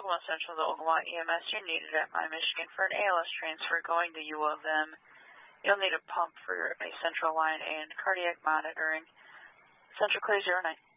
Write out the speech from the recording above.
1 Central to Ogama EMS. You're needed at My Michigan for an ALS transfer going to U of M. You'll need a pump for a central line and cardiac monitoring. Central clear 09.